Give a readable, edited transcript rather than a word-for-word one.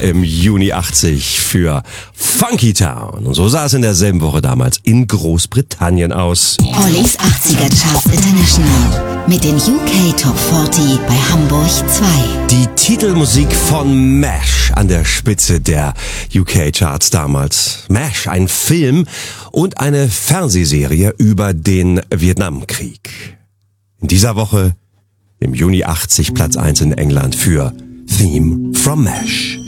im Juni 80 für Funky Town. Und so sah es in derselben Woche damals in Großbritannien aus. Ollis 80er Charts International mit den UK Top 40 bei Hamburg 2. Die Titelmusik von MASH an der Spitze der UK Charts damals. MASH, ein Film und eine Fernsehserie über den Vietnamkrieg. In dieser Woche im Juni 80 Platz 1 in England für Theme from MASH.